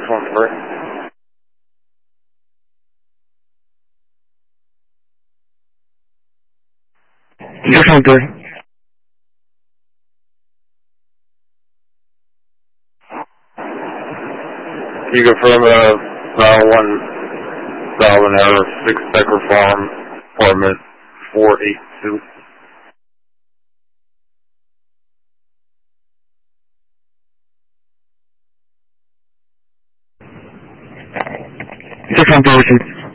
613. Six one three. You confirm Vowel 1, Vowel error, 6 Becker Farm, apartment 482. Six one three.